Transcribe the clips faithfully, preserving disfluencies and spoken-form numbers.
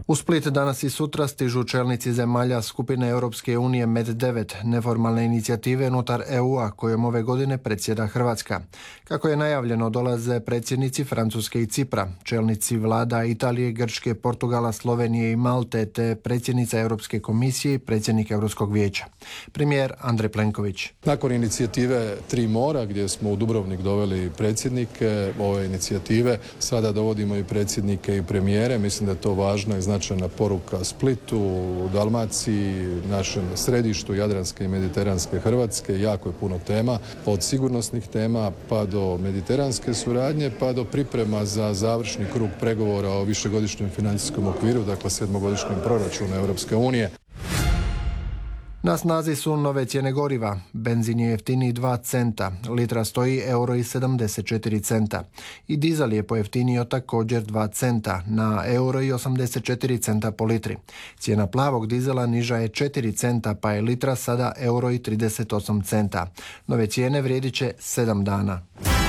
U Split danas i sutra stižu čelnici zemalja skupine Europske unije Med devet, neformalne inicijative unutar E U-a kojom ove godine predsjeda Hrvatska. Kako je najavljeno, dolaze predsjednici Francuske i Cipra, čelnici vlada Italije, Grčke, Portugala, Slovenije i Malte, te predsjednica Europske komisije i predsjednik Europskog vijeća. Premijer Andrej Plenković. Nakon inicijative Tri mora, gdje smo u Dubrovnik doveli predsjednike ove inicijative, sada dovodimo i predsjednike i premijere. Mislim da je to važno i značajna poruka Splitu, Dalmaciji, našem središtu Jadranske i Mediteranske Hrvatske. Jako je puno tema, od sigurnosnih tema pa do mediteranske suradnje, pa do priprema za završni krug pregovora o višegodišnjem financijskom okviru, dakle sedmogodišnjem proračunu Europske unije. Na snazi su nove cijene goriva. Benzin je jeftiniji dva centa, litra stoji euro i sedamdeset četiri centa. I dizel je pojeftinio također dva centa, na euro i osamdeset četiri centa po litri. Cijena plavog dizela niža je četiri centa, pa je litra sada euro i trideset osam centa. Nove cijene vrijedit će sedam dana.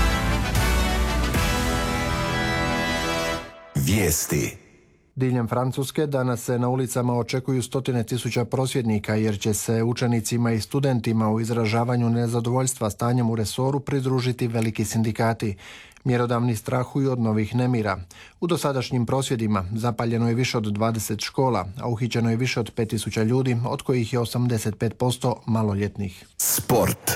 Vijesti. Diljem Francuske danas se na ulicama očekuju stotine tisuća prosvjednika jer će se učenicima i studentima u izražavanju nezadovoljstva stanjem u resoru pridružiti veliki sindikati. Mjerodavni strahuju od novih nemira. U dosadašnjim prosvjedima zapaljeno je više od dvadeset škola, a uhićeno je više od pet tisuća ljudi, od kojih je osamdeset pet posto maloljetnih. Sport.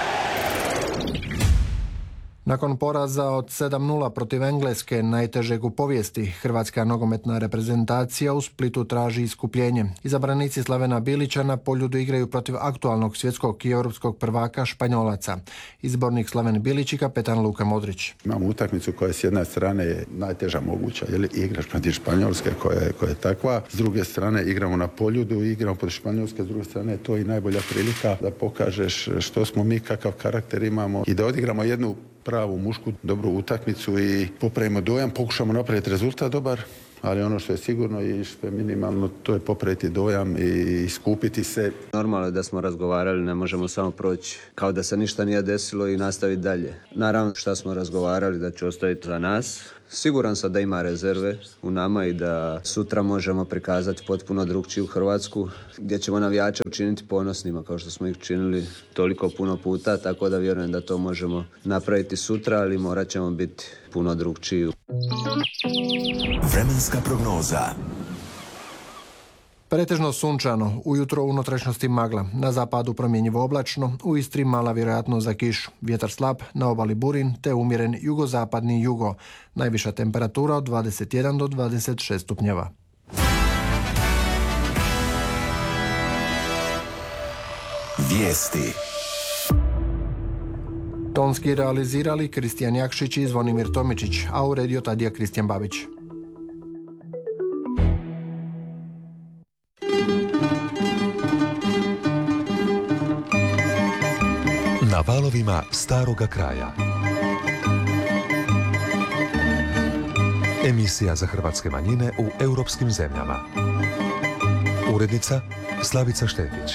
Nakon poraza od sedam nula protiv Engleske, najtežeg u povijesti, hrvatska nogometna reprezentacija u Splitu traži iskupljenje. Izabranici Slavena Bilića na Poljudu igraju protiv aktualnog svjetskog i europskog prvaka Španjolaca. Izbornik Slaven Bilić i kapetan Luka Modrić. Imamo utakmicu koja s jedne strane je najteža moguća, jer igraš protiv Španjolske koja je, koja je takva. S druge strane igramo na Poljudu, igramo protiv Španjolske, s druge strane to je i najbolja prilika da pokažeš što smo mi, kakav karakter imamo i da odigramo jednu pravu mušku, dobru utakmicu i popravimo dojam, pokušamo napraviti rezultat dobar, ali ono što je sigurno i što je minimalno, to je popraviti dojam i iskupiti se. Normalno je da smo razgovarali, ne možemo samo proći kao da se ništa nije desilo i nastaviti dalje. Naravno što smo razgovarali da će ostaviti za nas. Siguran sam da ima rezerve u nama i da sutra možemo prikazati potpuno drugčiju Hrvatsku, gdje ćemo navijače učiniti ponosnima kao što smo ih činili toliko puno puta, tako da vjerujem da to možemo napraviti sutra, ali morat ćemo biti puno drugčiji. Vremenska prognoza. Pretežno sunčano, ujutro u unutrašnjosti magla, na zapadu promjenjivo oblačno, u Istri mala vjerojatnost za kišu, vjetar slab, na obali burin te umjeren jugozapadni jugo, najviša temperatura od dvadeset jedan do dvadeset šest stupnjeva. Vijesti. Tonski realizirali Kristijan Jakšić i Zvonimir Tomičić, a uredio Tadija Kristijan Babić. Na valovima staroga kraja. Emisija za hrvatske manjine u europskim zemljama. Urednica Slavica Štetić.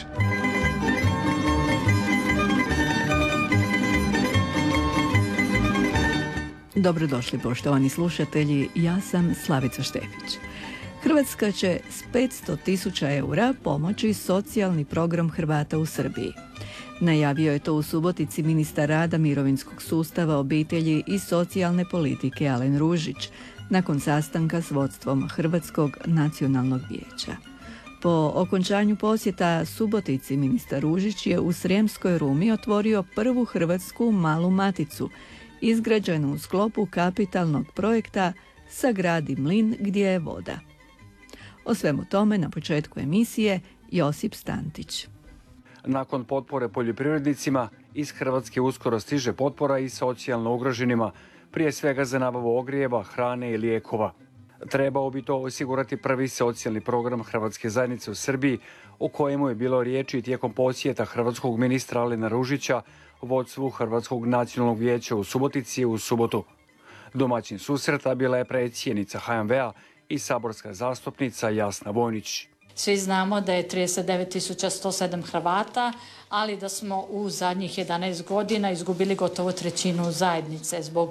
Dobrodošli poštovani slušatelji, ja sam Slavica Štefić. Hrvatska će s petsto tisuća eura pomoći socijalni program Hrvata u Srbiji. Najavio je to u Subotici ministar rada, mirovinskog sustava, obitelji i socijalne politike Alen Ružić nakon sastanka s vodstvom Hrvatskog nacionalnog vijeća. Po okončanju posjeta Subotici ministar Ružić je u Srijemskoj Rumi otvorio prvu hrvatsku malu maticu, izgrađenu u sklopu kapitalnog projekta Sagradi mlin gdje je voda. O svemu tome na početku emisije Josip Stantić. Nakon potpore poljoprivrednicima, iz Hrvatske uskoro stiže potpora i socijalno ugroženima, prije svega za nabavu ogrijeva, hrane i lijekova. Trebao bi to osigurati prvi socijalni program Hrvatske zajednice u Srbiji, o kojemu je bilo riječi tijekom posjeta hrvatskog ministra Alena Ružića vodstvu Hrvatskog nacionalnog vijeća u Subotici u subotu. Domaćin susreta bila je predsjednica H M V-a i saborska zastupnica Jasna Vojnić. Svi znamo da je trideset devet tisuća sto sedam Hrvata, ali da smo u zadnjih jedanaest godina izgubili gotovo trećinu zajednice zbog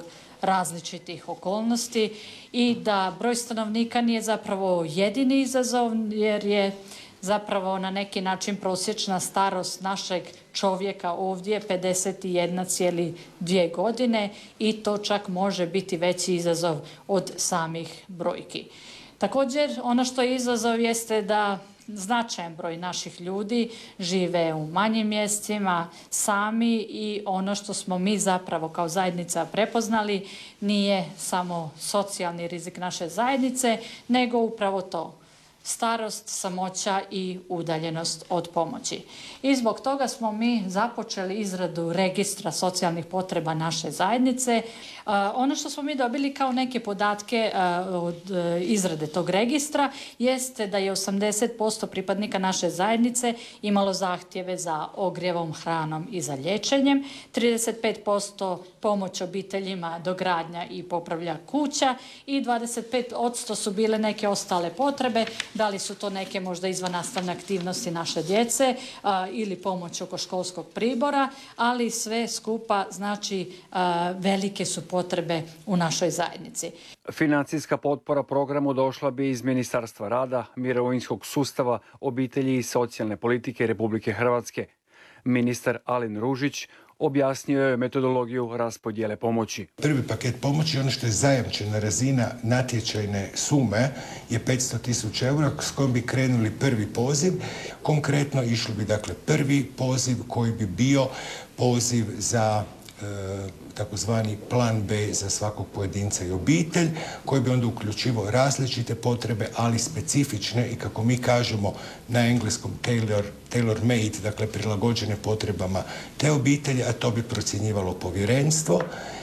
različitih okolnosti i da broj stanovnika nije zapravo jedini izazov, jer je zapravo na neki način prosječna starost našeg čovjeka ovdje pedeset jedna zarez dvije godine i to čak može biti veći izazov od samih brojki. Također, ono što je izazov jeste da značajan broj naših ljudi žive u manjim mjestima sami i ono što smo mi zapravo kao zajednica prepoznali nije samo socijalni rizik naše zajednice, nego upravo to. Starost, samoća i udaljenost od pomoći. I zbog toga smo mi započeli izradu registra socijalnih potreba naše zajednice. Uh, ono što smo mi dobili kao neke podatke uh, od uh, izrade tog registra jeste da je osamdeset posto pripadnika naše zajednice imalo zahtjeve za ogrjevom, hranom i za liječenjem, trideset pet posto pomoć obiteljima, dogradnja i popravlja kuća i dvadeset pet posto su bile neke ostale potrebe. Da li su to neke možda izvannastavne aktivnosti naše djece a, ili pomoć oko školskog pribora, ali sve skupa znači a, velike su potrebe u našoj zajednici. Financijska potpora programu došla bi iz Ministarstva rada, mirovinskog sustava, obitelji i socijalne politike Republike Hrvatske. Ministar Alen Ružić objasnio je metodologiju raspodjele pomoći. Prvi paket pomoći, ono što je zajamčena razina natječajne sume, je petsto tisuća eura s kojom bi krenuli prvi poziv. Konkretno išli bi dakle prvi poziv koji bi bio poziv za e, takozvani plan B za svakog pojedinca i obitelj, koji bi onda uključivao različite potrebe, ali specifične i kako mi kažemo na engleskom tailor, tailor made, dakle prilagođene potrebama te obitelji, a to bi procjenjivalo povjerenstvo.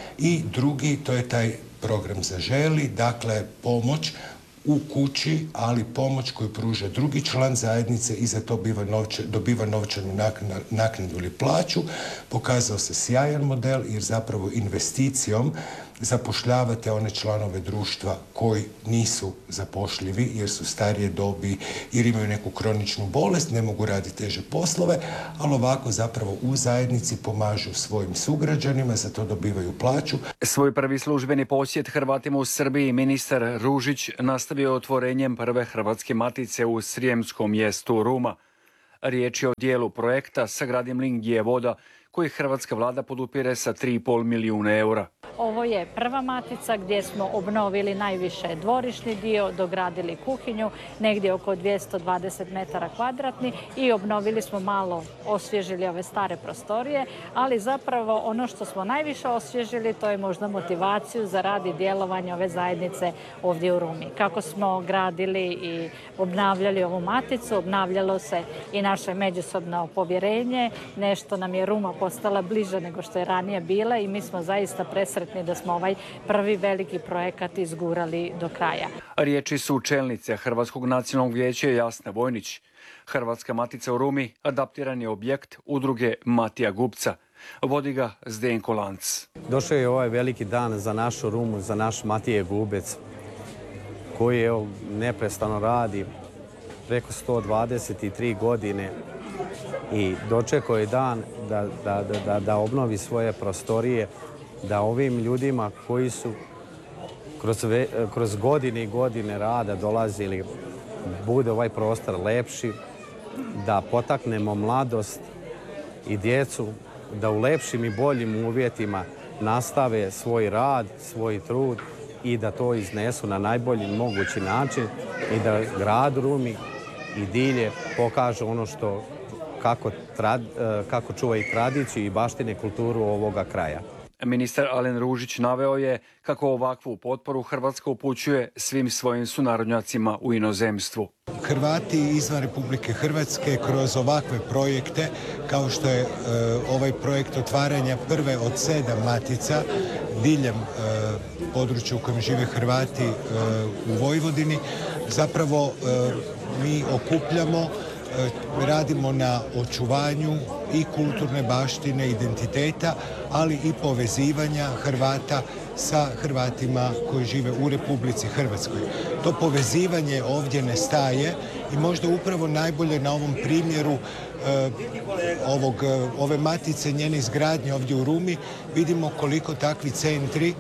I drugi, to je taj program Zaželi, dakle pomoć u kući, ali pomoć koju pruža drugi član zajednice i za to biva novče, dobiva novčanu naknadu ili plaću. Pokazao se sjajan model jer zapravo investicijom zapošljavate one članove društva koji nisu zapošljivi jer su starije dobi, jer imaju neku kroničnu bolest, ne mogu raditi teže poslove, ali ovako zapravo u zajednici pomažu svojim sugrađanima, za to dobivaju plaću. Svoj prvi službeni posjet Hrvatima u Srbiji ministar Ružić nastavio otvorenjem prve Hrvatske matice u srijemskom mjestu Ruma. Riječ je o dijelu projekta Sagradi mlin gdje je voda, koji hrvatska vlada podupire sa tri i pol milijuna eura. Ovo je prva matica gdje smo obnovili najviše dvorišni dio, dogradili kuhinju, negdje oko dvjesto dvadeset metara kvadratnih i obnovili smo malo, osvježili ove stare prostorije, ali zapravo ono što smo najviše osvježili to je možda motivaciju za rad i djelovanje ove zajednice ovdje u Rumi. Kako smo gradili i obnavljali ovu maticu, obnavljalo se i naše međusobno povjerenje, nešto nam je Ruma postala bliže nego što je ranije bila i mi smo zaista presretni da smo ovaj prvi veliki projekat izgurali do kraja. Riječi su čelnice Hrvatskog nacionalnog vijeća Jasna Vojnić. Hrvatska matica u Rumi adaptiran je objekt udruge Matija Gubca. Vodi ga Zdenko Lanc. Došao je ovaj veliki dan za našu Rumu, za naš Matije Gubec, koji evo, neprestano radi preko sto dvadeset tri godine i dočekao je dan da, da, da, da obnovi svoje prostorije, da ovim ljudima koji su kroz, ve, kroz godine i godine rada dolazili, bude ovaj prostor lepši, da potaknemo mladost i djecu, da u lepšim i boljim uvjetima nastave svoj rad, svoj trud i da to iznesu na najbolji mogući način i da grad Rumi i dilje pokažu ono što kako, trad, kako čuva i tradiciju i baštine kulturu ovoga kraja. Ministar Alen Ružić naveo je kako ovakvu potporu Hrvatska upućuje svim svojim sunarodnjacima u inozemstvu. Hrvati izvan Republike Hrvatske kroz ovakve projekte, kao što je e, ovaj projekt otvaranja prve od sedam matica diljem e, područja u kojem žive Hrvati e, u Vojvodini, zapravo e, mi okupljamo, radimo na očuvanju i kulturne baštine, identiteta, ali i povezivanja Hrvata sa Hrvatima koji žive u Republici Hrvatskoj. To povezivanje ovdje ne staje i možda upravo najbolje na ovom primjeru eh, ovog, ove matice, njene izgradnje ovdje u Rumi, vidimo koliko takvi centri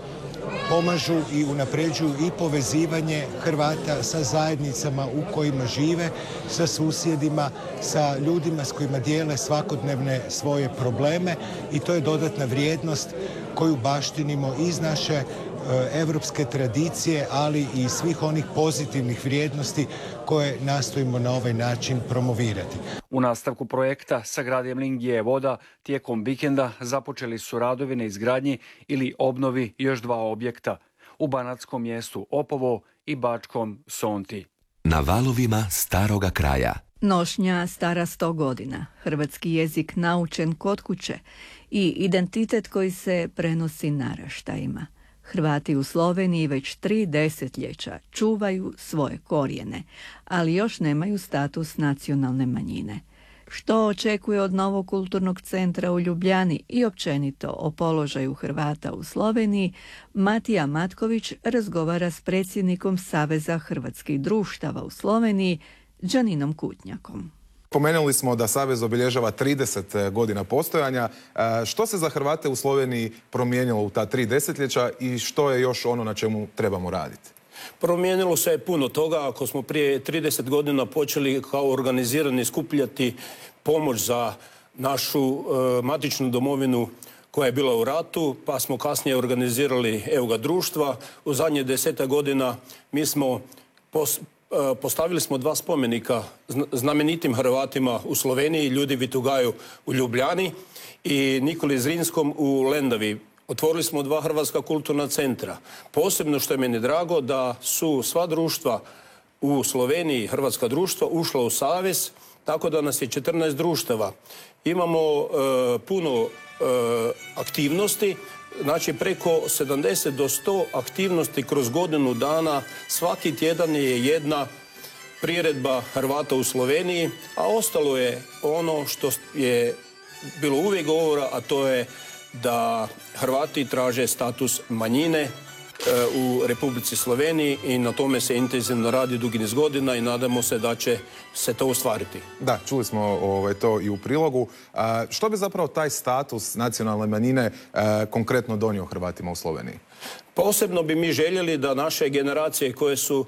pomažu i unapređuju i povezivanje Hrvata sa zajednicama u kojima žive, sa susjedima, sa ljudima s kojima dijele svakodnevne svoje probleme i to je dodatna vrijednost koju baštinimo iz naše evropske tradicije, ali i svih onih pozitivnih vrijednosti koje nastojimo na ovaj način promovirati. U nastavku projekta Sagradnje Mlingije voda tijekom vikenda započeli su radovi na izgradnji ili obnovi još dva objekta u banatskom mjestu Opovo i bačkom Sonti. Na valovima staroga kraja. Nošnja stara sto godina, hrvatski jezik naučen kod kuće i identitet koji se prenosi naraštajima. Hrvati u Sloveniji već tri desetljeća čuvaju svoje korijene, ali još nemaju status nacionalne manjine. Što očekuje od novog kulturnog centra u Ljubljani i općenito o položaju Hrvata u Sloveniji, Matija Matković razgovara s predsjednikom Saveza hrvatskih društava u Sloveniji, Đaninom Kutnjakom. Pomenuli smo da Savez obilježava trideset godina postojanja. Što se za Hrvate u Sloveniji promijenilo u ta tri desetljeća i što je još ono na čemu trebamo raditi? Promijenilo se je puno toga. Ako smo prije trideset godina počeli kao organizirani skupljati pomoć za našu e, matičnu domovinu koja je bila u ratu, pa smo kasnije organizirali Evo društva. U zadnje deseta godina mi smo pos, postavili smo dva spomenika znamenitim Hrvatima u Sloveniji, Ljudi Vitugaju u Ljubljani i Nikoli Zrinskom u Lendavi. Otvorili smo dva hrvatska kulturna centra. Posebno što je meni drago da su sva društva u Sloveniji, hrvatska društva, ušla u savez, tako da nas je četrnaest društava. Imamo e, puno e, aktivnosti, znači preko sedamdeset do sto aktivnosti kroz godinu dana. Svaki tjedan je jedna priredba Hrvata u Sloveniji, a ostalo je ono što je bilo uvijek govora, a to je da Hrvati traže status manjine e, u Republici Sloveniji i na tome se intenzivno radi dugi niz godina i nadamo se da će se to ostvariti. Da, čuli smo ovaj, to i u prilogu. A, što bi zapravo taj status nacionalne manjine a, konkretno donio Hrvatima u Sloveniji? Posebno bi mi željeli da naše generacije koje su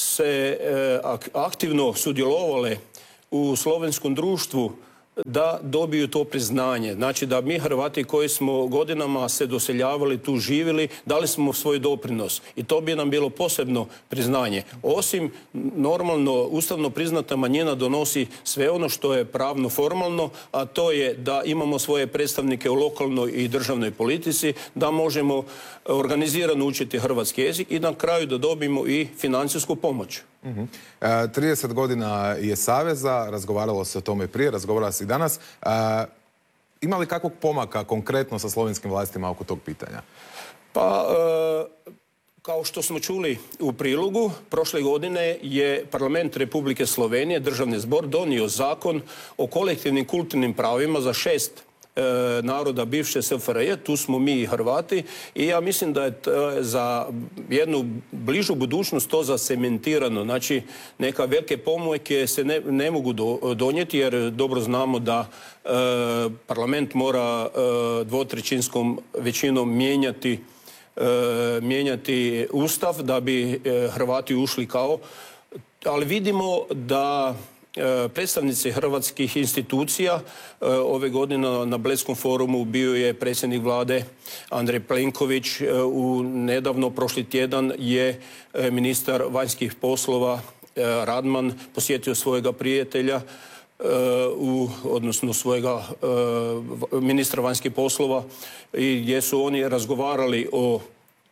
se e, aktivno sudjelovale u slovenskom društvu da dobiju to priznanje. Znači da mi Hrvati koji smo godinama se doseljavali, tu živjeli, dali smo svoj doprinos i to bi nam bilo posebno priznanje. Osim normalno ustavno priznata manjina donosi sve ono što je pravno formalno, a to je da imamo svoje predstavnike u lokalnoj i državnoj politici, da možemo organizirano učiti hrvatski jezik i na kraju da dobijemo i financijsku pomoć. Uh-huh. e, trideset godina je Saveza, razgovaralo se o tome prije, razgovara se i danas. E, ima li kakvog pomaka konkretno sa slovenskim vlastima oko tog pitanja? Pa, e, kao što smo čuli u prilogu, prošle godine je Parlament Republike Slovenije, Državni zbor, donio zakon o kolektivnim kulturnim pravima za šest naroda bivše S F R J, tu smo mi i Hrvati i ja mislim da je za jednu bližu budućnost to zacementirano. Znači, neka velike pomake se ne, ne mogu do, donijeti jer dobro znamo da e, parlament mora e, dvotrećinskom većinom mijenjati, e, mijenjati ustav da bi e, Hrvati ušli kao, ali vidimo da predstavnici hrvatskih institucija ove godine na Bledskom forumu bio je predsjednik vlade Andrej Plenković. U nedavno prošli tjedan je ministar vanjskih poslova Radman posjetio svojega prijatelja u, odnosno svojega ministra vanjskih poslova i gdje su oni razgovarali o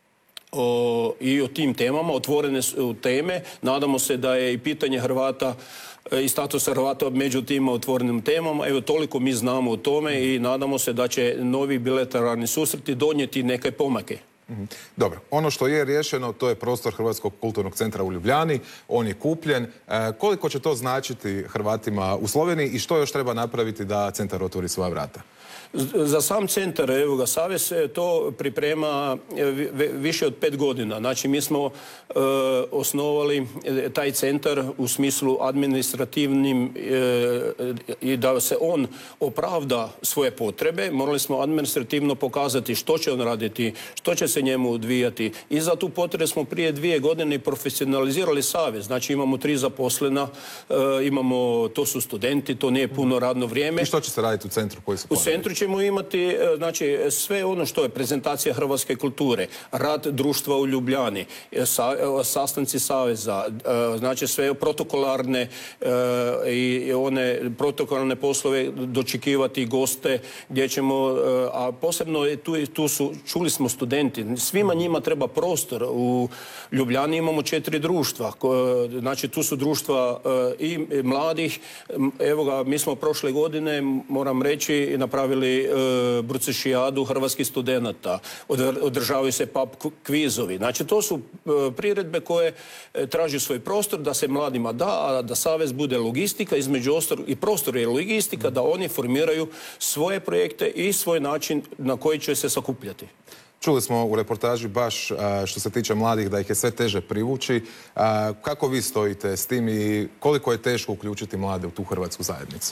O, i o tim temama, otvorene su teme. Nadamo se da je i pitanje Hrvata i status Hrvata među tim otvorenim temama. Evo, toliko mi znamo o tome i nadamo se da će novi bilateralni susreti donijeti neke pomake. Mm-hmm. Dobro, ono što je riješeno to je prostor Hrvatskog kulturnog centra u Ljubljani, on je kupljen. E, koliko će to značiti Hrvatima u Sloveniji i što još treba napraviti da centar otvori svoja vrata? Za sam centar, evo ga, Savez to priprema više od pet godina. Znači, mi smo e, osnovali taj centar u smislu administrativnim e, i da se on opravda svoje potrebe. Morali smo administrativno pokazati što će on raditi, što će se se njemu odvijati. I za tu potrebu smo prije dvije godine profesionalizirali savez. Znači imamo tri zaposlena, e, imamo, to su studenti, to nije puno radno vrijeme. I što će se raditi u centru koji su U centru ćemo imati e, znači, sve ono što je prezentacija hrvatske kulture, rad društva u Ljubljani, e, sa, e, sastanci saveza, e, znači sve protokolarne e, i one protokolarne poslove, dočekivati goste, gdje ćemo, e, a posebno je tu, tu su, čuli smo studenti, svima njima treba prostor. U Ljubljani imamo četiri društva, ko, znači tu su društva e, i mladih. Evo ga, mi smo prošle godine, moram reći, napravili e, brucešijadu hrvatskih studenata. Održavaju se pub kvizovi. Znači to su e, priredbe koje e, traži svoj prostor da se mladima da, a da savez bude logistika, između ostalog i prostor je logistika, da oni formiraju svoje projekte i svoj način na koji će se sakupljati. Čuli smo u reportaži baš što se tiče mladih da ih je sve teže privući. Kako vi stojite s tim i koliko je teško uključiti mlade u tu hrvatsku zajednicu?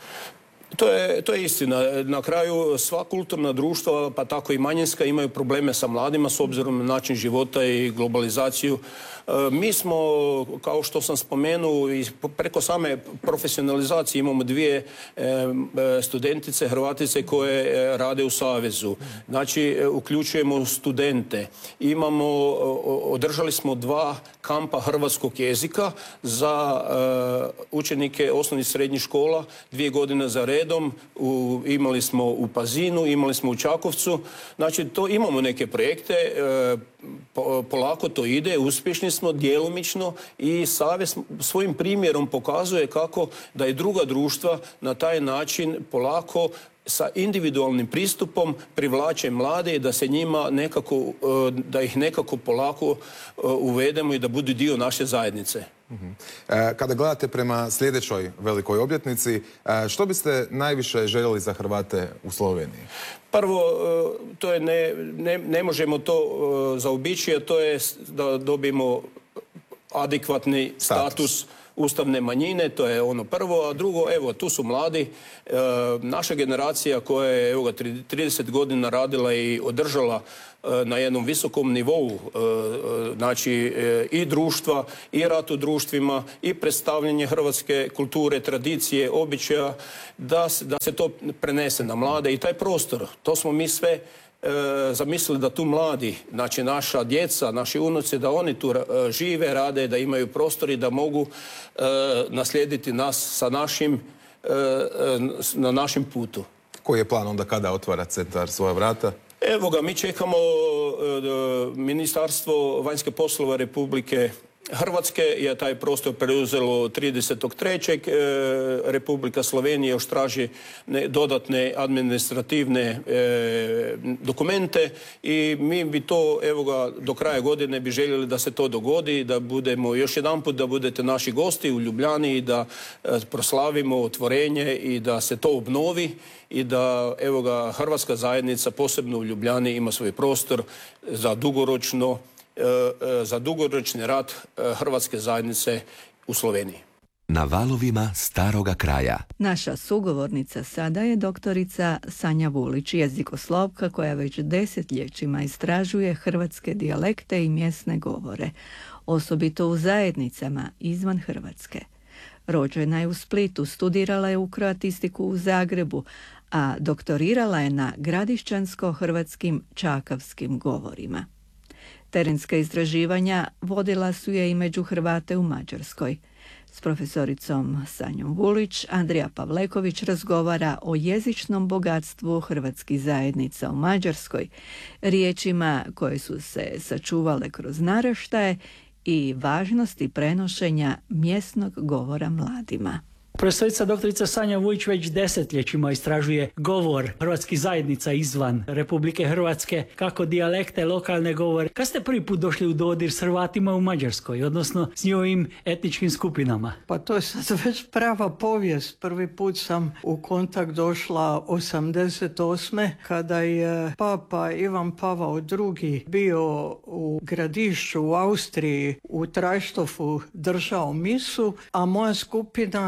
To je, to je istina. Na kraju sva kulturna društva, pa tako i manjinska, imaju probleme sa mladima s obzirom na način života i globalizaciju. E, mi smo, kao što sam spomenuo, i preko same profesionalizacije imamo dvije e, studentice, Hrvatice koje rade u Savezu. Znači, uključujemo studente. Imamo, održali smo dva kampa hrvatskog jezika za e, učenike osnovnih i srednjih škola, dvije godine za red. U, imali smo u Pazinu, imali smo u Čakovcu. Znači, to imamo neke projekte, e, po, polako to ide, uspješni smo, djelomično i savez svojim primjerom pokazuje kako da i druga društva na taj način polako sa individualnim pristupom privlače mlade i da se njima nekako, da ih nekako polako uvedemo i da budu dio naše zajednice. Kada gledate prema sljedećoj velikoj obljetnici, što biste najviše željeli za Hrvate u Sloveniji? Prvo, to je ne, ne, ne možemo to zaobići, a to je da dobijemo adekvatni status, status ustavne manjine, to je ono prvo, a drugo, evo, tu su mladi, e, naša generacija koja je, evo ga, trideset godina radila i održala e, na jednom visokom nivou, e, znači, e, i društva, i rad u društvima, i predstavljanje hrvatske kulture, tradicije, običaja, da, da se to prenese na mlade i taj prostor, to smo mi sve E, zamislili da tu mladi, znači naša djeca, naši unuci, da oni tu e, žive, rade, da imaju prostor i da mogu e, naslijediti nas sa našim, e, na našem putu. Koji je plan onda kada otvara centar svoja vrata? Evo ga, mi čekamo e, Ministarstvo vanjskih poslova Republike Hrvatske je taj prostor preuzelo tridesetog trećeg Republika Slovenija još traži ne, dodatne administrativne e, dokumente i mi bi to, evo ga, do kraja godine bi željeli da se to dogodi, da budemo još jedanput, da budete naši gosti u Ljubljani i da e, proslavimo otvorenje i da se to obnovi i da, evo ga, hrvatska zajednica, posebno u Ljubljani, ima svoj prostor za dugoročno za dugoročni rad hrvatske zajednice u Sloveniji. Na valovima staroga kraja. Naša sugovornica sada je doktorica Sanja Vulić, jezikoslovka koja već desetljećima istražuje hrvatske dijalekte i mjesne govore, osobito u zajednicama izvan Hrvatske. Rođena je u Splitu, studirala je u kroatistiku u Zagrebu, a doktorirala je na gradišćansko-hrvatskim čakavskim govorima. Terenska istraživanja vodila su je i među Hrvate u Mađarskoj. S profesoricom Sanjom Vulić Andrija Pavleković razgovara o jezičnom bogatstvu hrvatskih zajednica u Mađarskoj, riječima koje su se sačuvale kroz naraštaje i važnosti prenošenja mjesnog govora mladima. Profesorica doktorica Sanja Vulić već desetljećima istražuje govor hrvatskih zajednica izvan Republike Hrvatske, kako dijalekte, lokalne govore. Kad ste prvi put došli u dodir s Hrvatima u Mađarskoj, odnosno s njihovim etničkim skupinama? Pa to je sad već prava povijest. Prvi put sam u kontakt došla osamdeset osme kada je papa Ivan Pavao drugi bio u Gradišću u Austriji, u Trajštofu držao misu, a moja skupina, jer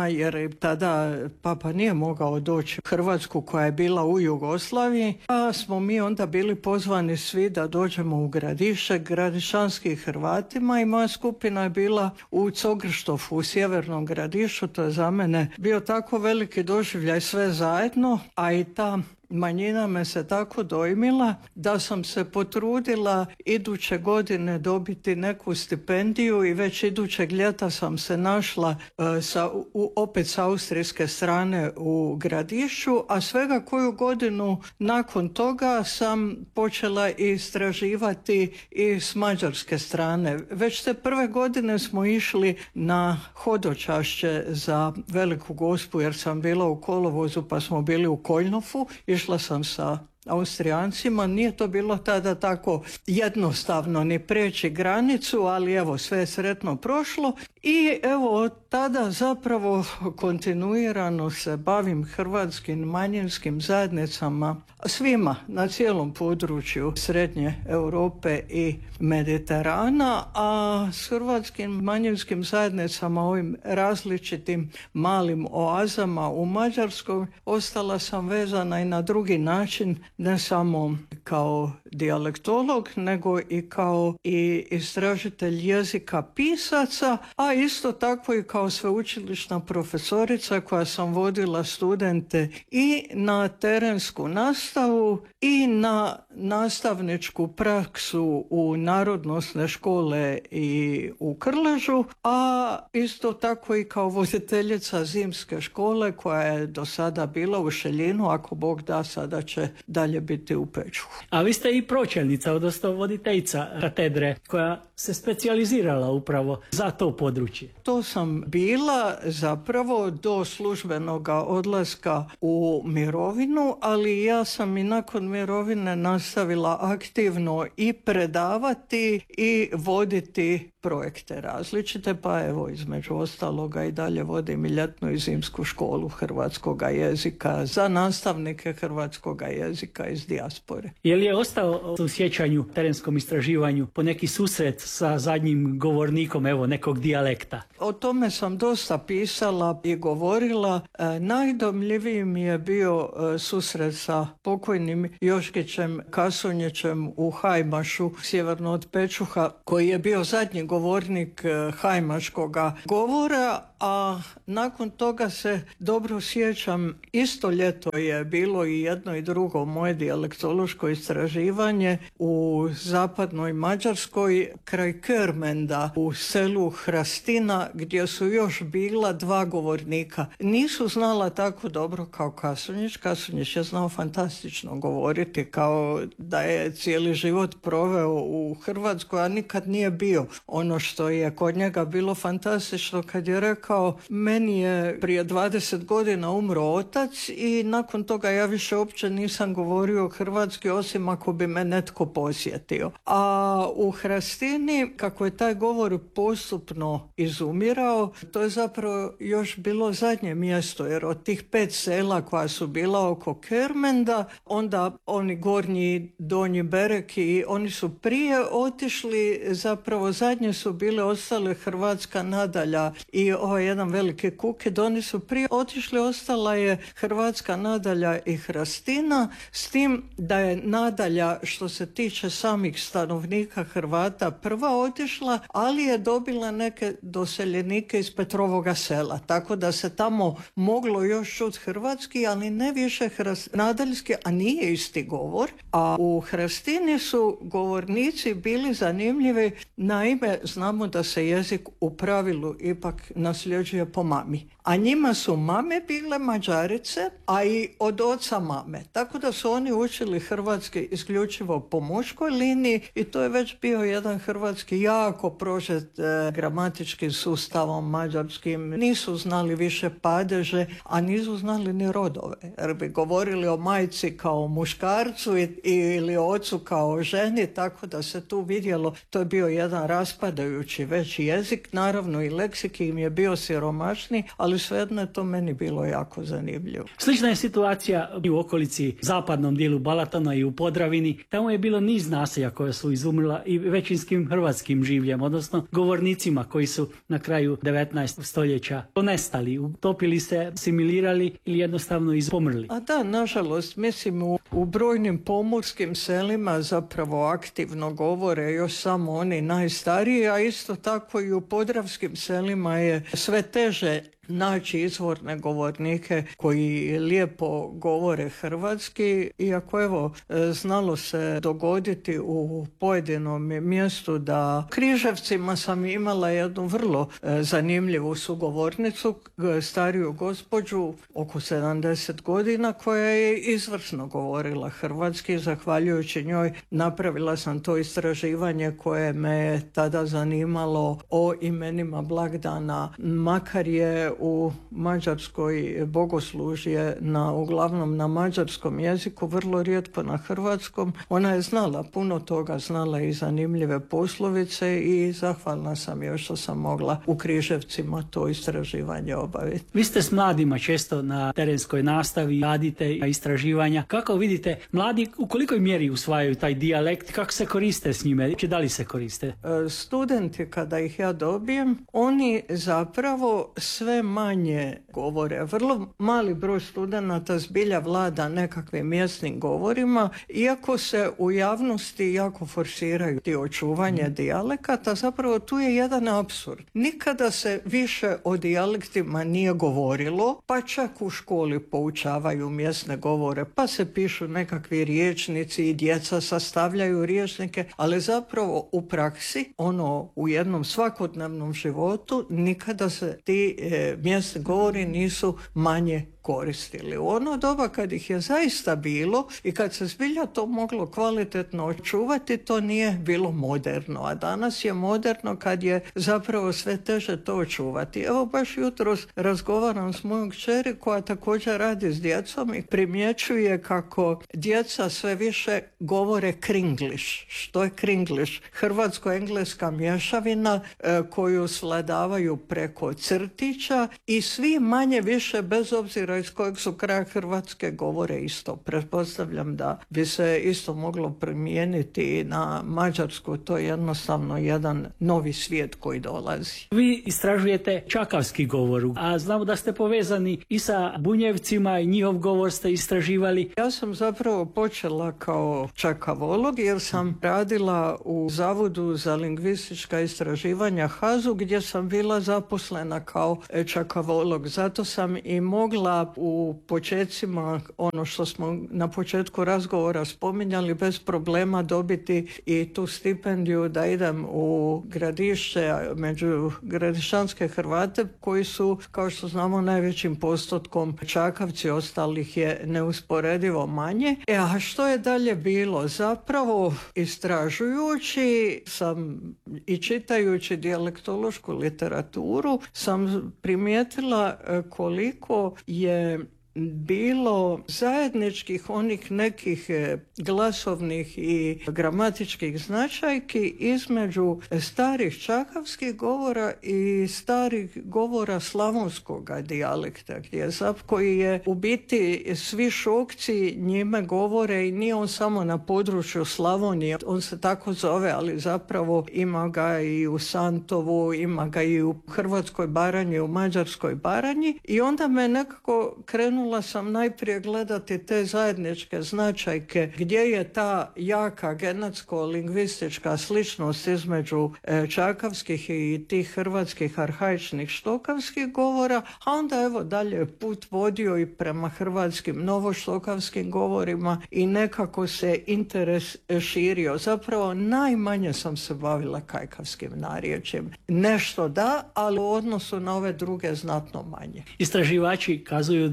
jer tada papa nije mogao doći u Hrvatsku koja je bila u Jugoslaviji, pa smo mi onda bili pozvani svi da dođemo u Gradišće, gradišanski Hrvatima, i moja skupina je bila u Cogrštofu, u sjevernom Gradišu. To je za mene bio tako veliki doživljaj sve zajedno, a i ta manjina me se tako dojmila da sam se potrudila iduće godine dobiti neku stipendiju i već idućeg ljeta sam se našla uh, sa, u, opet s austrijske strane u Gradišću, a svega koju godinu nakon toga sam počela istraživati i s mađarske strane. Već te prve godine smo išli na hodočašće za Veliku Gospu, jer sam bila u kolovozu pa smo bili u Koljnofu. Išla sam sa Austrijancima, nije to bilo tada tako jednostavno ni preći granicu, ali evo, sve je sretno prošlo i evo od tada zapravo kontinuirano se bavim hrvatskim manjinskim zajednicama, svima na cijelom području Srednje Europe i Mediterana, a s hrvatskim manjinskim zajednicama, ovim različitim malim oazama u Mađarskoj, ostala sam vezana i na drugi način, ne samo kao dijalektolog, nego i kao i istražitelj jezika pisaca, a isto tako i kao sveučilišna profesorica koja sam vodila studente i na terensku nastavu i na nastavničku praksu u narodnosne škole i u Krležu, a isto tako i kao voditeljica zimske škole koja je do sada bila u Šeljinu, ako Bog da, sada će dalje biti u Pečuhu. A vi ste i pročelnica, odnosno voditeljica katedre koja se specijalizirala upravo za to područje. To sam bila zapravo do službenog odlaska u mirovinu, ali ja sam i nakon mirovine nastavila aktivno i predavati i voditi projekte različite, pa evo između ostaloga i dalje vodim i ljetnu i zimsku školu hrvatskoga jezika za nastavnike hrvatskoga jezika iz dijaspore. Je li je ostao u sjećanju, terenskom istraživanju, po neki susret sa zadnjim govornikom, evo, nekog dijalekta? O tome sam dosta pisala i govorila. E, najdomljiviji mi je bio e, susret sa pokojnim Joškićem Kasunjićem u Hajmašu, sjeverno od Pečuha, koji je bio zadnji govornik e, hajmaškoga govora, a nakon toga se dobro sjećam, isto ljeto je bilo i jedno i drugo moje dijalektološko istraživanje u zapadnoj Mađarskoj, kraj Körmenda, u selu Hrastina, gdje su još bila dva govornika. Nisu znala tako dobro kao Kasunjić. Kasunjić je znao fantastično govoriti, kao da je cijeli život proveo u Hrvatskoj, a nikad nije bio. Ono što je kod njega bilo fantastično kad je rekao, meni je prije dvadeset godina umro otac i nakon toga ja više uopće nisam govorio hrvatski osim ako bi me netko posjetio. A u Hrastini, kako je taj govor postupno izumirao, to je zapravo još bilo zadnje mjesto, jer od tih pet sela koja su bila oko Körmenda, onda oni gornji, donji Bereki, oni su prije otišli, zapravo zadnje su bile ostale Hrvatska Nadalja i ovaj jedan veliki Kukid, oni su prije otišli, ostala je Hrvatska Nadalja i Hrastina, s tim da je Nadalja, što se tiče samih stanovnika Hrvata, prva otišla, ali je dobila neke doseljenike iz Petrovoga sela, tako da se tamo moglo još čuti hrvatski, ali ne više hras... nadaljski, a nije isti govor. A u Hrastini su govornici bili zanimljivi, naime znamo da se jezik u pravilu ipak nasljeđuje po mami. A njima su mame bile Mađarice, a i od oca mame. Tako da su oni učili hrvatski isključivo po muškoj liniji i to je već bio jedan hrvatski jako prožet e, gramatičkim sustavom mađarskim. Nisu znali više padeže, a nisu znali ni rodove. Jer bi govorili o majci kao muškarcu i, ili o ocu kao ženi, tako da se tu vidjelo, to je bio jedan raspad propadajući već jezik, naravno i leksik im je bio siromašni, ali svejedno je to meni bilo jako zanimljivo. Slična je situacija i u okolici zapadnom dijelu Balatona i u Podravini. Tamo je bilo niz naselja koja su izumrla i većinskim hrvatskim življem, odnosno govornicima koji su na kraju devetnaestog stoljeća ponestali, utopili se, asimilirali ili jednostavno izpomrli. A da, nažalost, mislim u, u brojnim pomorskim selima zapravo aktivno govore još samo oni najstariji, a isto tako i u podravskim selima je sve teže naći izvorne govornike koji lijepo govore hrvatski, iako evo znalo se dogoditi u pojedinom mjestu da Križevcima sam imala jednu vrlo zanimljivu sugovornicu, stariju gospođu oko sedamdeset godina koja je izvrsno govorila hrvatski. Zahvaljujući njoj napravila sam to istraživanje koje me je tada zanimalo o imenima blagdana, makar je u Mađarskoj bogoslužje na, uglavnom na mađarskom jeziku, vrlo rijetko na hrvatskom. Ona je znala puno toga, znala i zanimljive poslovice i zahvalna sam joj što sam mogla u Križevcima to istraživanje obaviti. Vi ste s mladima često na terenskoj nastavi, radite istraživanja. Kako vidite, mladi u kolikoj mjeri usvajaju taj dijalekt, kako se koriste s njime, či da li se koriste? Studenti, kada ih ja dobijem, oni zapravo sve manje govore. Vrlo mali broj studenata zbilja vlada nekakvim mjesnim govorima, iako se u javnosti jako forsiraju ti očuvanje dijalekata, zapravo tu je jedan apsurd. Nikada se više o dijalektima nije govorilo, pa čak u školi poučavaju mjesne govore, pa se pišu nekakvi riječnici i djeca sastavljaju riječnike, ali zapravo u praksi, ono u jednom svakodnevnom životu, nikada se ti e, mjesni govori nisu manje koristili. U ono doba kad ih je zaista bilo i kad se zbilja to moglo kvalitetno očuvati, to nije bilo moderno. A danas je moderno kad je zapravo sve teže to očuvati. Evo baš jutros razgovaram s mojom kćeri koja također radi s djecom i primjećuje kako djeca sve više govore kringlish. Što je kringlish? Hrvatsko-engleska mješavina e, koju svladavaju preko crtića i svi manje više bez obzira iz kojeg su kraja Hrvatske govore isto. Pretpostavljam da bi se isto moglo primijeniti na Mađarsku. To je jednostavno jedan novi svijet koji dolazi. Vi istražujete čakavski govor, a znamo da ste povezani i sa Bunjevcima i njihov govor ste istraživali. Ja sam zapravo počela kao čakavolog jer sam radila u Zavodu za lingvistička istraživanja Hazu gdje sam bila zaposlena kao čakavolog. Zato sam i mogla u početcima, ono što smo na početku razgovora spominjali, bez problema dobiti i tu stipendiju da idem u Gradišće među gradišćanske Hrvate koji su, kao što znamo, najvećim postotkom Čakavci, ostalih je neusporedivo manje. E, a što je dalje bilo? Zapravo istražujući sam i čitajući dijalektološku literaturu sam primijetila koliko je bilo zajedničkih onih nekih glasovnih i gramatičkih značajki između starih čakavskih govora i starih govora slavonskog dijalekta, gdje zap koji je u biti svi Šokci njime govore i nije on samo na području Slavonije, on se tako zove, ali zapravo ima ga i u Santovu, ima ga i u Hrvatskoj Baranji, u Mađarskoj Baranji i onda me nekako krenulo sam najprije gledati te zajedničke značajke gdje je ta jaka genetsko-lingvistička sličnost između e, čakavskih i tih hrvatskih arhaičnih štokavskih govora, a onda evo dalje put vodio i prema hrvatskim novoštokavskim govorima i nekako se interes širio. Zapravo najmanje sam se bavila kajkavskim narječjem. Nešto da, ali u odnosu na ove druge znatno manje. Istraživači kazuju da na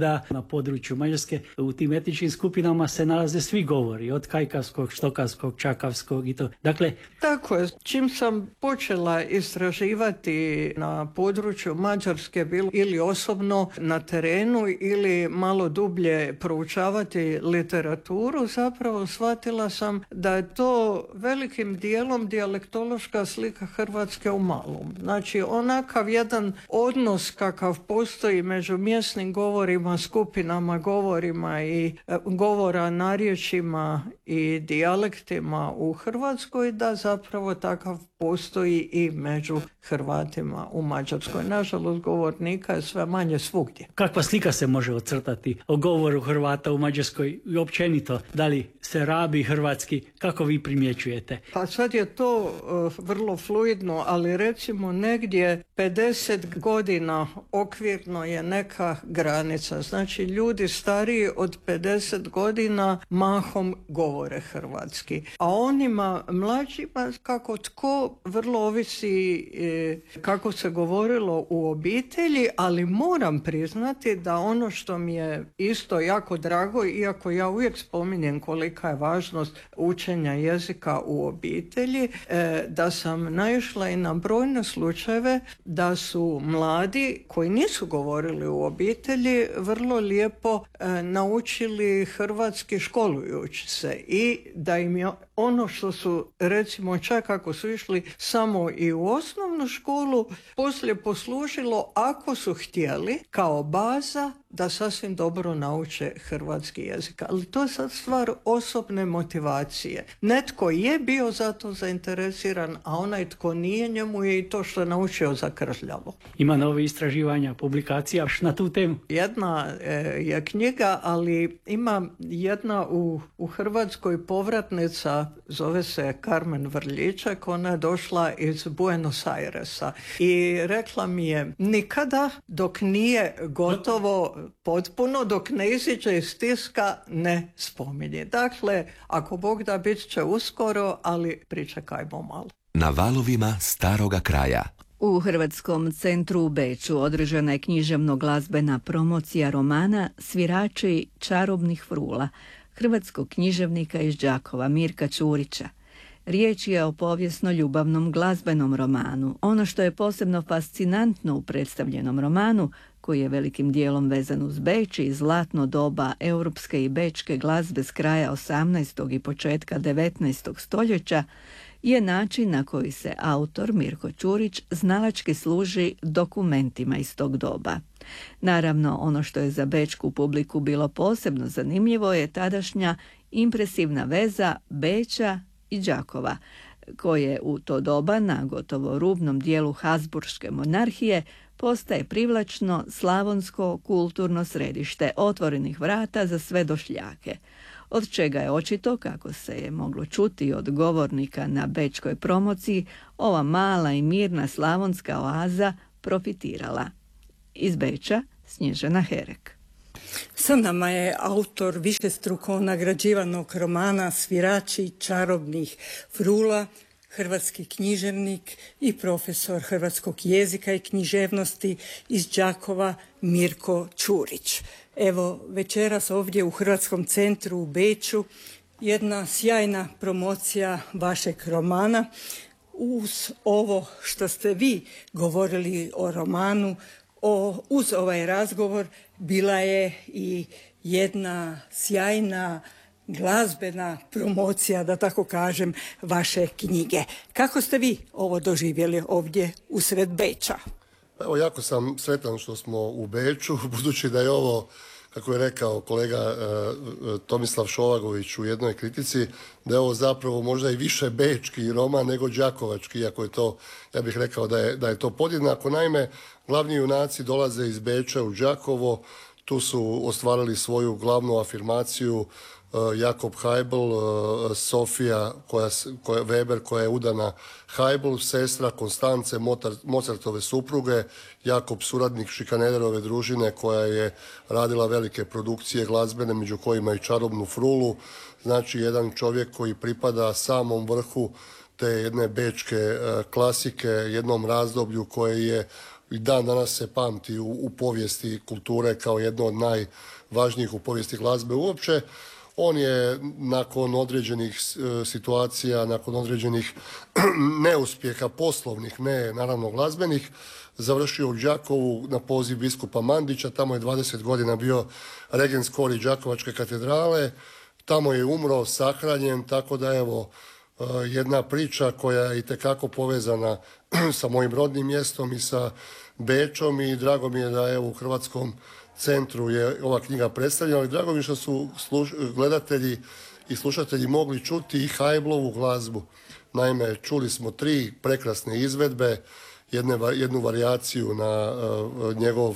na području Mađarske. U tim etničkim skupinama se nalaze svi govori, od kajkavskog, štokavskog, čakavskog i to. Dakle, tako je. Čim sam počela istraživati na području Mađarske, bilo ili osobno na terenu ili malo dublje proučavati literaturu, zapravo shvatila sam da je to velikim dijelom dijalektološka slika Hrvatske u malom. Znači, onakav jedan odnos kakav postoji među mjesnim govorima, skupinama govorima i e, govora narječjima i dijalektima u Hrvatskoj, da zapravo takav postoji i među Hrvatima u Mađarskoj. Nažalost, govornika je sve manje svugdje. Kakva slika se može ocrtati o govoru Hrvata u Mađarskoj i općenito? Da li se rabi hrvatski? Kako vi primjećujete? Pa sad je to uh, vrlo fluidno, ali recimo negdje pedeset godina okvirno je neka granica. Znači, ljudi stariji od pedeset godina mahom govore hrvatski. A onima mlađima, kako tko, vrlo ovisi e, kako se govorilo u obitelji, ali moram priznati da ono što mi je isto jako drago, iako ja uvijek spominjem kolika je važnost učenja jezika u obitelji, e, da sam naišla i na brojne slučajeve da su mladi koji nisu govorili u obitelji vrlo lijepo e, naučili hrvatski školujući se i da im je ono što su, recimo, čak ako su išli samo i u osnovnu školu, poslije poslužilo, ako su htjeli, kao baza da sasvim dobro nauče hrvatski jezik. Ali to je sad stvar osobne motivacije. Netko je bio za to zainteresiran, a onaj tko nije, njemu je i to što je naučio zakržljavo. Ima nove istraživanja, publikacija na tu temu? Jedna e, je knjiga, ali ima jedna u, u Hrvatskoj povratnica, zove se Carmen Vrljičak, ona je došla iz Buenos Airesa i rekla mi je, nikada dok nije gotovo potpuno, dok ne iziđe iz tiska, ne spominje. Dakle, ako Bog da, bit će uskoro, ali pričekajmo malo. Na valovima staroga kraja. U Hrvatskom centru u Beču održana je književno-glazbena promocija romana Svirači čarobnih frula hrvatskog književnika iz Đakova Mirka Ćurića. Riječ je o povijesno-ljubavnom glazbenom romanu. Ono što je posebno fascinantno u predstavljenom romanu, koji je velikim dijelom vezan uz Beč i zlatno doba europske i bečke glazbe s kraja osamnaestog i početka devetnaestog stoljeća, je način na koji se autor Mirko Ćurić znalački služi dokumentima iz tog doba. Naravno, ono što je za bečku publiku bilo posebno zanimljivo je tadašnja impresivna veza Beča i Đakova, koje u to doba na gotovo rubnom dijelu Habsburške monarhije postaje privlačno slavonsko kulturno središte otvorenih vrata za sve došljake, od čega je očito, kako se je moglo čuti od govornika na bečkoj promociji, ova mala i mirna slavonska oaza profitirala. Iz Beča Snježana Herek. Sa nama je autor višestruko nagrađivanog romana Svirači čarobnih frula, hrvatski književnik i profesor hrvatskog jezika i književnosti iz Đakova Mirko Ćurić. Evo, večeras ovdje u Hrvatskom centru u Beču jedna sjajna promocija vašeg romana. Uz ovo što ste vi govorili o romanu, o, uz ovaj razgovor bila je i jedna sjajna glazbena promocija, da tako kažem, vaše knjige. Kako ste vi ovo doživjeli ovdje usred Beča? Evo, jako sam sretan što smo u Beču, budući da je ovo, kako je rekao kolega e, Tomislav Šovagović u jednoj kritici, da je ovo zapravo možda i više bečki roman nego đakovački, iako je to, ja bih rekao da je, da je to podjednako. Naime, glavni junaci dolaze iz Beča u Đakovo, tu su ostvarili svoju glavnu afirmaciju, Jakob Haibl, Sofija koja, koja, Weber koja je udana Haibl, sestra Konstance Mozartove supruge, Jakob suradnik Šikanederove družine koja je radila velike produkcije glazbene, među kojima i čarobnu frulu. Znači, jedan čovjek koji pripada samom vrhu te jedne bečke klasike, jednom razdoblju koje je i dan danas se pamti u, u povijesti kulture kao jedno od najvažnijih u povijesti glazbe uopće. On je nakon određenih situacija, nakon određenih neuspjeha poslovnih, ne naravno glazbenih, završio u Đakovu na poziv biskupa Mandića. Tamo je dvadeset godina bio regen skori Đakovačke katedrale. Tamo je umro, sahranjen, tako da evo jedna priča koja je itekako povezana sa mojim rodnim mjestom i sa Bečom i drago mi je da evo u Hrvatskom centru je ova knjiga predstavljena, ali drago mi je što su služ, gledatelji i slušatelji mogli čuti i Haiblovu glazbu. Naime, čuli smo tri prekrasne izvedbe, jedne, jednu varijaciju na uh, njegov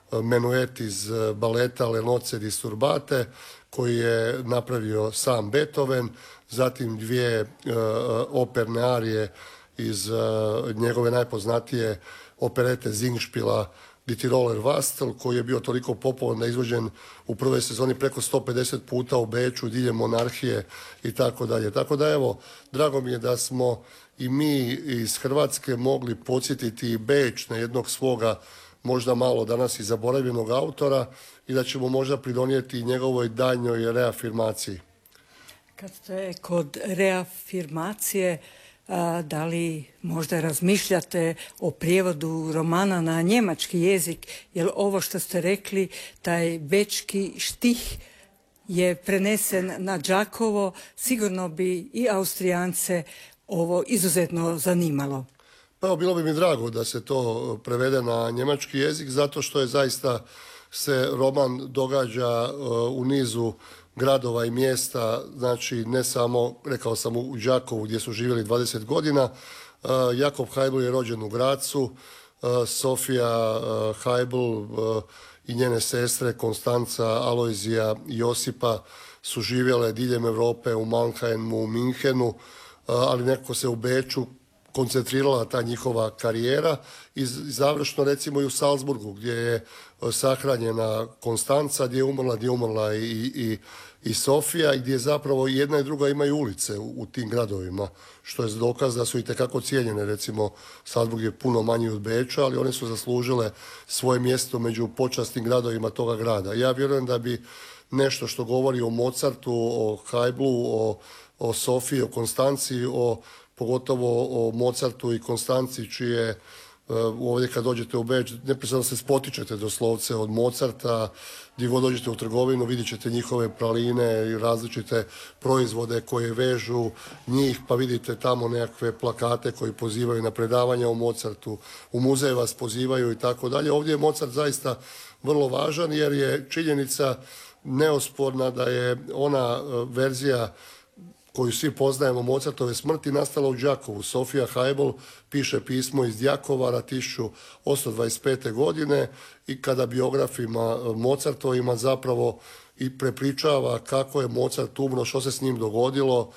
menuet iz baleta Le nozze di Turbate, koji je napravio sam Beethoven, zatim dvije uh, operne arije iz uh, njegove najpoznatije operete Singspiela Die Tiroler Wastel, koji je bio toliko popularan da je izvođen u prvoj sezoni preko sto pedeset puta u Beču, diljem monarhije i tako dalje. Tako da evo, drago mi je da smo i mi iz Hrvatske mogli podsjetiti Beč na jednog svoga možda malo danas i zaboravljenog autora i da ćemo možda pridonijeti njegovoj daljnjoj reafirmaciji. Kad ste kod reafirmacije, a, da li možda razmišljate o prijevodu romana na njemački jezik, jer ovo što ste rekli, taj bečki štih je prenesen na Đakovo, sigurno bi i Austrijance ovo izuzetno zanimalo. Pa bilo bi mi drago da se to prevede na njemački jezik, zato što je zaista se roman događa uh, u nizu gradova i mjesta, znači ne samo, rekao sam, u Đakovu gdje su živjeli dvadeset godina. Uh, Jakob Haibl je rođen u Gracu, uh, Sofija uh, Haibl uh, i njene sestre Konstanca, Alojzija i Josipa su živjele diljem Europe, u Mannheimu, u Minhenu, uh, ali nekako se u Beču koncentrirala ta njihova karijera i završno recimo i u Salzburgu gdje je sahranjena Konstanca, gdje je umrla, gdje je umrla i, i, i Sofija i gdje zapravo jedna i druga imaju ulice u, u tim gradovima, što je dokaz da su itekako cijenjene. Recimo Salzburg je puno manji od Beča, ali one su zaslužile svoje mjesto među počasnim gradovima toga grada. Ja vjerujem da bi nešto što govori o Mozartu, o Haiblu, o, o Sofiji, o Konstanci, o pogotovo o Mozartu i Konstanci, čije uh, ovdje kad dođete u Beč, neprestano se spotičete doslovce od Mozarta, gdje god dođete u trgovinu vidjet ćete njihove praline i različite proizvode koje vežu njih, pa vidite tamo nekakve plakate koji pozivaju na predavanja o Mozartu, u muzeje vas pozivaju i tako dalje. Ovdje je Mozart zaista vrlo važan jer je činjenica neosporna da je ona uh, verzija koju svi poznajemo Mozartove smrti, nastala u Đakovu. Sofija Haibl piše pismo iz Đakova tisuću osamsto dvadeset pete. godine i kada biografima Mozartovima zapravo i prepričava kako je Mozart umro, što se s njim dogodilo,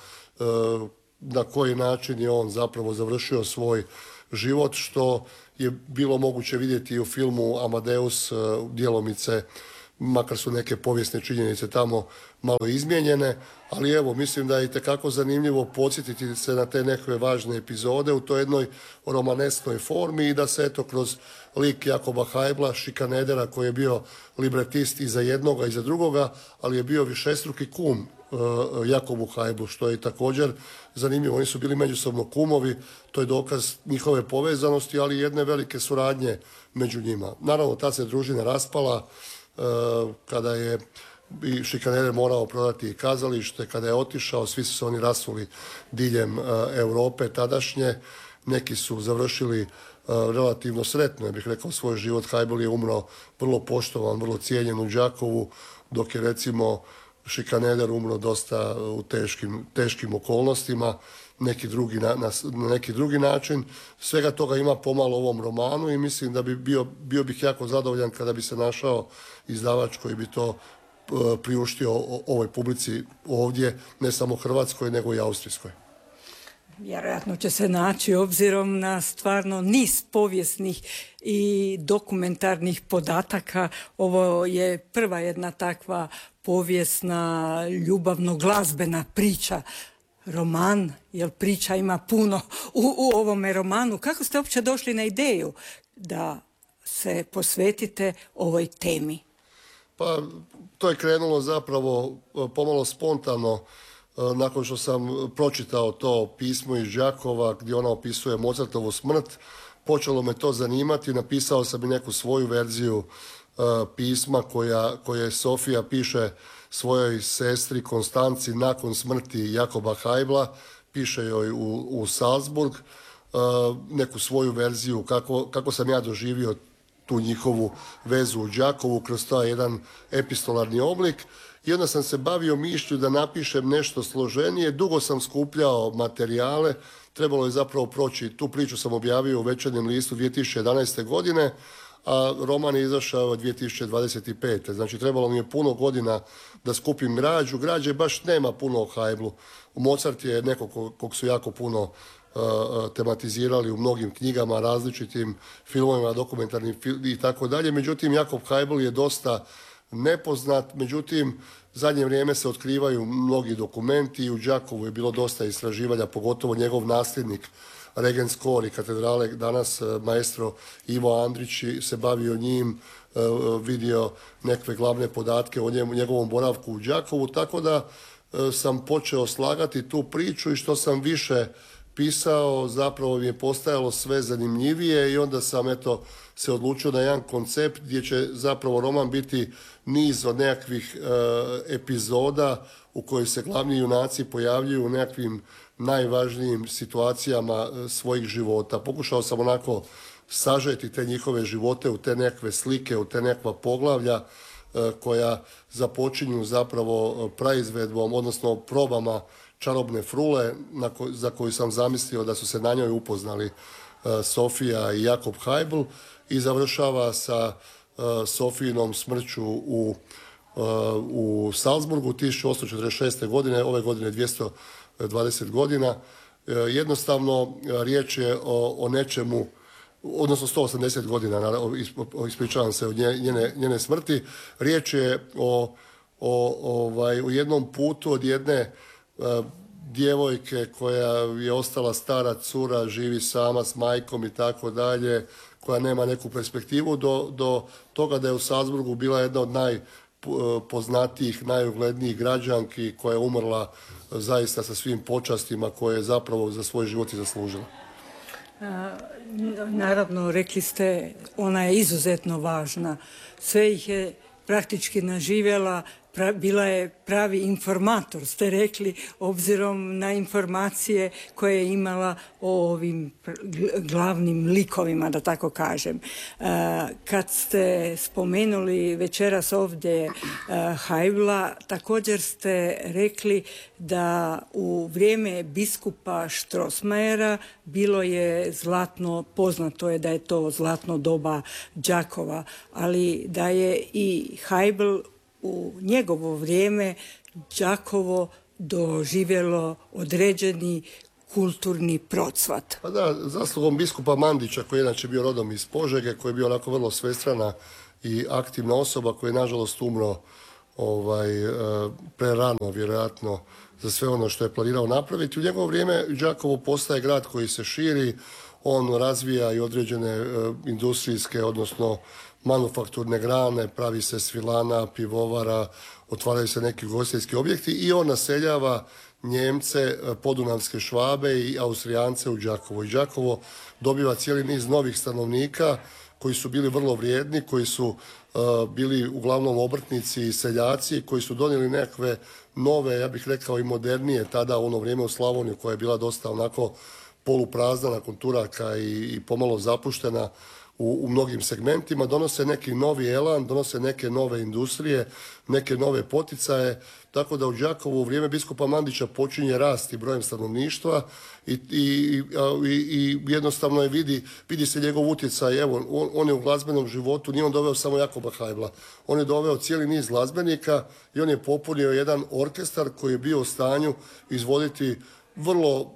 na koji način je on zapravo završio svoj život, što je bilo moguće vidjeti u filmu Amadeus djelomice, makar su neke povijesne činjenice tamo malo izmijenjene, ali evo, mislim da je itekako zanimljivo podsjetiti se na te neke važne epizode u toj jednoj romaneskoj formi i da se eto kroz lik Jakoba Haibla, šikanedera koji je bio libretist i za jednoga i za drugoga, ali je bio višestruki kum uh, Jakobu Haiblu, što je također zanimljivo. Oni su bili međusobno kumovi, to je dokaz njihove povezanosti, ali i jedne velike suradnje među njima. Naravno, ta se družina raspala kada je i šikaneder morao prodati kazalište, kada je otišao, svi su se oni rasuli diljem Europe tadašnje, neki su završili relativno sretno, ja bih rekao, svoj život. Haibl je umro vrlo poštovan, vrlo cijenjen u Đakovu, dok je recimo šikaneder umro dosta u teškim, teškim okolnostima, neki drugi na, na, na neki drugi način. Svega toga ima pomalo u ovom romanu i mislim da bi bio, bio bih jako zadovoljan kada bi se našao izdavač koji bi to uh, priuštio o, ovoj publici ovdje, ne samo Hrvatskoj, nego i Austrijskoj. Vjerojatno će se naći obzirom na stvarno niz povijesnih i dokumentarnih podataka. Ovo je prva jedna takva povijesna, ljubavno-glazbena priča. Roman, jer priča ima puno u, u ovome romanu. Kako ste uopće došli na ideju da se posvetite ovoj temi? Pa to je krenulo zapravo pomalo spontano nakon što sam pročitao to pismo iz Đakova gdje ona opisuje Mozartovu smrt. Počelo me to zanimati, napisao sam i neku svoju verziju uh, pisma koja, koje Sofija piše svojoj sestri Konstanci nakon smrti Jakoba Haibla, piše joj u, u Salzburg, uh, neku svoju verziju kako, kako sam ja doživio tu njihovu vezu u Đakovu kroz taj jedan epistolarni oblik. I onda sam se bavio mišlju da napišem nešto složenije, dugo sam skupljao materijale, trebalo je zapravo proći, tu priču sam objavio u Večernjem listu dvije tisuće jedanaeste. godine, a roman je izašao dvije tisuće dvadeset pete. Znači trebalo mi je puno godina da skupim građu, građe baš nema puno o Haiblu. Mozart je neko kog su jako puno uh, tematizirali u mnogim knjigama, različitim filmovima, dokumentarnim film i tako dalje, međutim Jakob Haibl je dosta nepoznat, međutim zadnje vrijeme se otkrivaju mnogi dokumenti i u Đakovu je bilo dosta istraživanja, pogotovo njegov nasljednik Regens Kor i katedrale, danas maestro Ivo Andrić se bavio njim, vidio nekakve glavne podatke o njemu, njegovom boravku u Đakovu, tako da sam počeo slagati tu priču i što sam više pisao, zapravo mi je postajalo sve zanimljivije i onda sam eto se odlučio na jedan koncept gdje će zapravo roman biti niz od nekakvih e, epizoda u kojoj se glavni junaci pojavljuju u nekakvim najvažnijim situacijama e, svojih života. Pokušao sam onako sažeti te njihove živote u te nekakve slike, u te nekakva poglavlja e, koja započinju zapravo praizvedbom, odnosno probama Čarobne frule na ko, za koju sam zamislio da su se na njoj upoznali uh, Sofija i Jakob Haibl i završava sa uh, Sofijinom smrću u, uh, u Salzburgu tisuću osamsto četrdeset šeste. godine, ove godine dvjesto dvadeset godina. Uh, jednostavno uh, riječ je o, o nečemu, odnosno sto osamdeset godina, ispričavam se od njene, njene smrti. Riječ je o, o, ovaj, o jednom putu od jedne djevojke koja je ostala stara cura, živi sama s majkom i tako dalje, koja nema neku perspektivu, do, do toga da je u Salzburgu bila jedna od najpoznatijih, najuglednijih građanki koja je umrla zaista sa svim počastima koje je zapravo za svoj život i zaslužila. Naravno, rekli ste, ona je izuzetno važna. Sve ih je praktički naživjela, pra, bila je pravi informator, ste rekli, obzirom na informacije koje je imala o ovim glavnim likovima, da tako kažem. Uh, kad ste spomenuli večeras ovdje uh, Haibla, također ste rekli da u vrijeme biskupa Strossmayera bilo je zlatno, poznato je da je to zlatno doba Đakova, ali da je i Haibl u njegovo vrijeme Đakovo doživjelo određeni kulturni procvat. Pa da, zaslugom biskupa Mandića, koji je inače bio rodom iz Požege, koji je bio onako vrlo svestrana i aktivna osoba, koji je nažalost umro ovaj, prerano, vjerojatno, za sve ono što je planirao napraviti. U njegovo vrijeme Đakovo postaje grad koji se širi, on razvija i određene uh, industrijske, odnosno manufakturne grane, pravi se svilana, pivovara, otvaraju se neki ugostiteljski objekti i on naseljava Njemce, podunavske Švabe i Austrijance u Đakovo. I Đakovo dobiva cijeli niz novih stanovnika koji su bili vrlo vrijedni, koji su uh, bili uglavnom obrtnici i seljaci, koji su donijeli nekakve nove, ja bih rekao i modernije, tada u ono vrijeme u Slavoniju koja je bila dosta onako poluprazna nakon Turaka i, i pomalo zapuštena u, u mnogim segmentima, donose neki novi elan, donose neke nove industrije, neke nove poticaje, tako da u Đakovu u vrijeme biskupa Mandića počinje rasti brojem stanovništva i, i, i, i jednostavno je vidi, vidi se njegov utjecaj. Evo, on, on je u glazbenom životu, nije on doveo samo Jakoba Haibla, on je doveo cijeli niz glazbenika i on je popunio jedan orkestar koji je bio u stanju izvoditi vrlo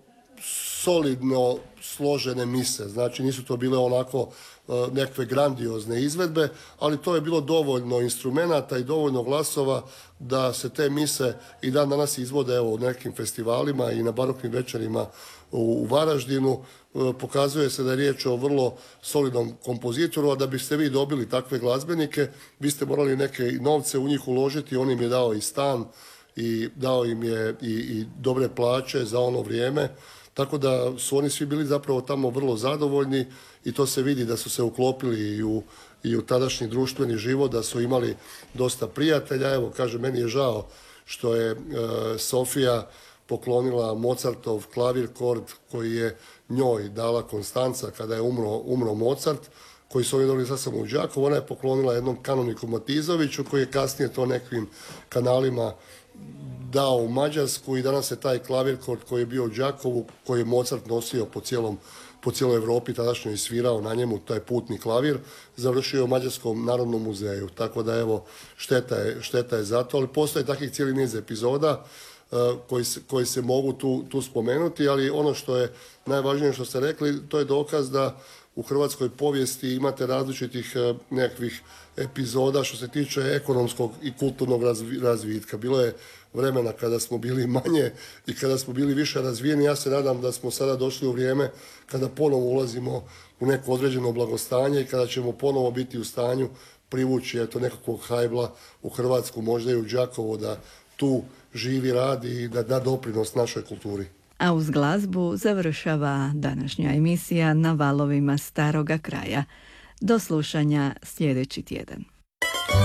solidno složene mise. Znači nisu to bile onako uh, nekakve grandiozne izvedbe, ali to je bilo dovoljno instrumenata i dovoljno glasova da se te mise i dan danas izvode evo, u nekim festivalima i na baroknim večerima u Varaždinu. Pokazuje se da je riječ o vrlo solidnom kompozitoru, a da biste vi dobili takve glazbenike, biste morali neke novce u njih uložiti. On im je dao i stan i dao im je i, i dobre plaće za ono vrijeme, tako da su oni svi bili zapravo tamo vrlo zadovoljni i to se vidi da su se uklopili i u, i u tadašnji društveni život, da su imali dosta prijatelja. Evo, kaže, meni je žao što je e, Sofija poklonila Mozartov klavir kord koji je njoj dala Konstanca kada je umro, umro Mozart, koji su oni dobili sasvim u Đakovu. Ona je poklonila jednom kanoniku Matizoviću koji je kasnije to nekim kanalima dao u Mađarsku i danas je taj klavir koji je bio u Đakovu, koji je Mozart nosio po cijelom po cijeloj Europi, tadašnjo i svirao na njemu, taj putni klavir, završio u Mađarskom narodnom muzeju. Tako da evo, šteta je, šteta je za to, ali postoje takvih cijeli niz epizoda uh, koji, se, koji se mogu tu, tu spomenuti, ali ono što je najvažnije što ste rekli, to je dokaz da u hrvatskoj povijesti imate različitih uh, nekakvih epizoda što se tiče ekonomskog i kulturnog razvi, razvitka. Bilo je vremena kada smo bili manje i kada smo bili više razvijeni. Ja se nadam da smo sada došli u vrijeme kada ponovo ulazimo u neko određeno blagostanje i kada ćemo ponovo biti u stanju privući eto nekakvog hajbla u Hrvatsku, možda i u Đakovo, da tu živi, radi i da da doprinos našoj kulturi. A uz glazbu završava današnja emisija Na valovima staroga kraja. Do slušanja sljedeći tjedan.